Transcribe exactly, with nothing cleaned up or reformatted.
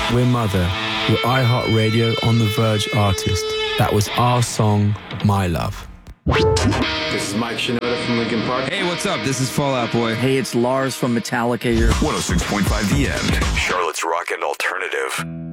We're Mother, your iHeartRadio On The Verge artist. That was our song, My Love. This is Mike Shinoda from Linkin Park. Hey, what's up? This is Fall Out Boy. Hey, it's Lars from Metallica here. one oh six point five The End, Charlotte's Rock and Alternative.